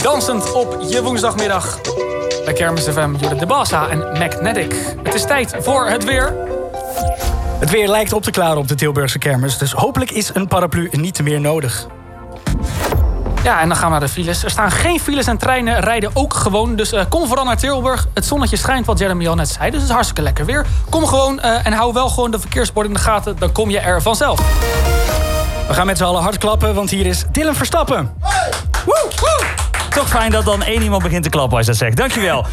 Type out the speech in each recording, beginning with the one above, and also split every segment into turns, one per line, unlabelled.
Dansend op je woensdagmiddag. Bij Kermis FM, Judith de Bassa en Magnetic. Het is tijd voor het weer.
Het weer lijkt op te klaren op de Tilburgse kermis. Dus hopelijk is een paraplu niet meer nodig.
Ja, en dan gaan we naar de files. Er staan geen files en treinen rijden ook gewoon. Dus kom vooral naar Tilburg. Het zonnetje schijnt, wat Jeremy al net zei. Dus het is hartstikke lekker weer. Kom gewoon en hou wel gewoon de verkeersborden in de gaten. Dan kom je er vanzelf.
We gaan met z'n allen hard klappen, want hier is Dylan Verstappen.
Hey! Woe, woe! Toch fijn dat dan één iemand begint te klappen als je dat zegt. Dankjewel.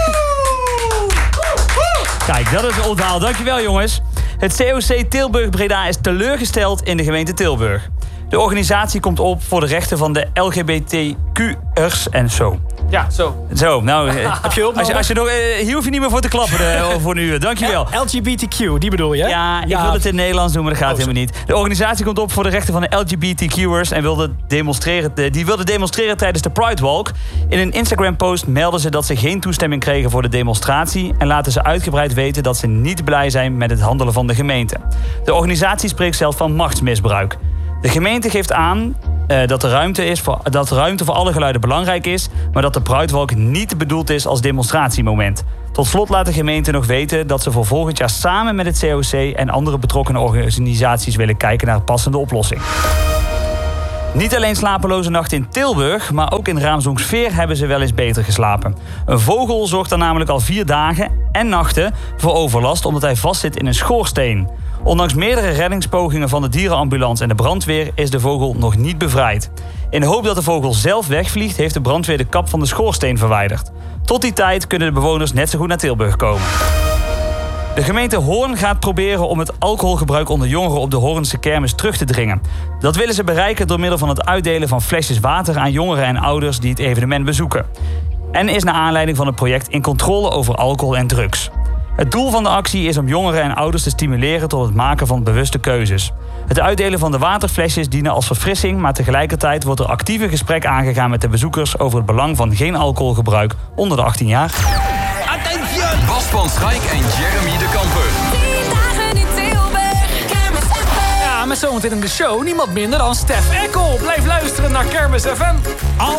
Kijk, dat is het onthaal. Dankjewel, jongens. Het COC Tilburg Breda is teleurgesteld in de gemeente Tilburg. De organisatie komt op voor de rechten van de LGBTQ'ers en zo.
Ja, zo.
Zo, nou,
heb je hulp nodig?
als je nog, hier hoef je niet meer voor te klappen voor nu. Dankjewel.
LGBTQ, die bedoel je?
Ja, ik wil het in het Nederlands doen, maar dat gaat helemaal niet. De organisatie komt op voor de rechten van de LGBTQ'ers en wilde demonstreren tijdens de Pride Walk. In een Instagram-post melden ze dat ze geen toestemming kregen voor de demonstratie en laten ze uitgebreid weten dat ze niet blij zijn met het handelen van de gemeente. De organisatie spreekt zelf van machtsmisbruik. De gemeente geeft aan dat ruimte voor alle geluiden belangrijk is, maar dat de Pride Walk niet bedoeld is als demonstratiemoment. Tot slot laat de gemeente nog weten dat ze voor volgend jaar samen met het COC en andere betrokkenen organisaties willen kijken naar een passende oplossing. Niet alleen slapeloze nachten in Tilburg, maar ook in Raamsdonksveer hebben ze wel eens beter geslapen. Een vogel zorgt er namelijk al 4 dagen en nachten voor overlast omdat hij vastzit in een schoorsteen. Ondanks meerdere reddingspogingen van de dierenambulance en de brandweer is de vogel nog niet bevrijd. In de hoop dat de vogel zelf wegvliegt, heeft de brandweer de kap van de schoorsteen verwijderd. Tot die tijd kunnen de bewoners net zo goed naar Tilburg komen. De gemeente Hoorn gaat proberen om het alcoholgebruik onder jongeren op de Hoornse kermis terug te dringen. Dat willen ze bereiken door middel van het uitdelen van flesjes water aan jongeren en ouders die het evenement bezoeken. En is naar aanleiding van het project In Controle over alcohol en drugs. Het doel van de actie is om jongeren en ouders te stimuleren tot het maken van bewuste keuzes. Het uitdelen van de waterflesjes dienen als verfrissing, maar tegelijkertijd wordt er actief een gesprek aangegaan met de bezoekers over het belang van geen alcoholgebruik onder de 18 jaar.
Attention! Bas van Schaik en Jeremy de Kamper.
10 dagen in Tilburg, Kermis FM.
Ja, met zometeen in de show niemand minder dan Stef Eckel. Blijf luisteren naar Kermis FM.